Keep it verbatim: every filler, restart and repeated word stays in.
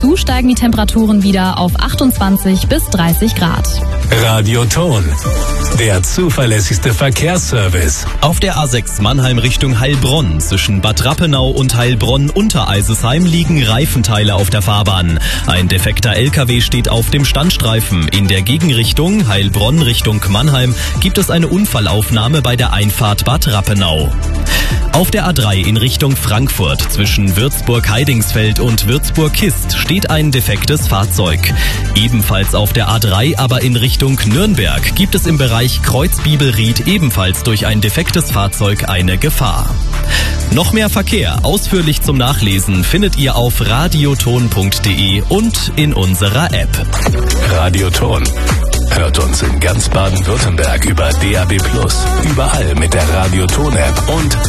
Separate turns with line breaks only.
So steigen die Temperaturen wieder auf achtundzwanzig bis dreißig Grad.
Radioton, der zuverlässigste Verkehrsservice.
Auf der A sechs Mannheim Richtung Heilbronn zwischen Bad Rappenau und Heilbronn-Untereisesheim liegen Reifenteile auf der Fahrbahn. Ein defekter L K W steht auf dem Standstreifen. In der Gegenrichtung Heilbronn Richtung Mannheim gibt es eine Unfallaufnahme bei der Einfahrt Bad Rappenau. Auf der A drei in Richtung Frankfurt zwischen Würzburg-Heidingsfeld und Würzburg-Kist steht ein defektes Fahrzeug. Ebenfalls auf der A drei, aber in Richtung Nürnberg, gibt es im Bereich Kreuzbibelried ebenfalls durch ein defektes Fahrzeug eine Gefahr. Noch mehr Verkehr, ausführlich zum Nachlesen, findet ihr auf radioton punkt de und in unserer App.
Radioton. Hört uns in ganz Baden-Württemberg über D A B plus, überall mit der Radioton-App und